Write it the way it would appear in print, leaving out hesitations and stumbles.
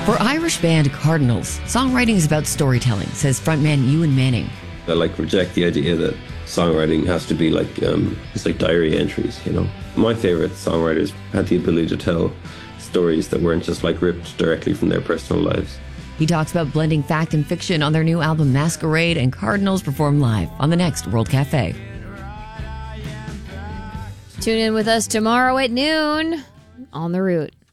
For Irish band Cardinals, songwriting is about storytelling, says frontman Ewan Manning. I reject the idea that songwriting has to be it's like diary entries, you know. My favorite songwriters had the ability to tell stories that weren't just ripped directly from their personal lives. He talks about blending fact and fiction on their new album Masquerade, and Cardinals perform live on the next World Cafe. Tune in with us tomorrow at noon on The Root.